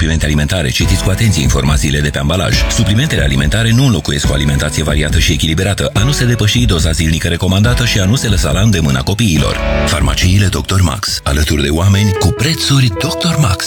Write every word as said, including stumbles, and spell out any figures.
suplimente alimentare. Citiți cu atenție informațiile de pe ambalaj. Suplimentele alimentare nu înlocuiesc o alimentație variată și echilibrată, a nu se depăși doza zilnică recomandată și a nu se lăsa la îndemâna copiilor. Farmaciile doctor Max, alături de oameni cu prețuri doctor Max.